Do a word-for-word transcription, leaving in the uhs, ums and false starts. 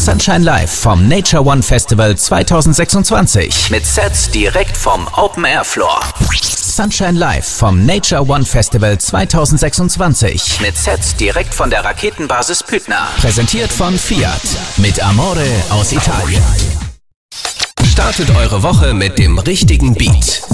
Sunshine Live vom Nature One Festival zweitausendsechsundzwanzig mit Sets direkt vom Open Air Floor. Sunshine Live vom Nature One Festival zweitausendsechsundzwanzig mit Sets direkt von der Raketenbasis Püttner. Präsentiert von Fiat mit Amore aus Italien. Startet eure Woche mit dem richtigen Beat.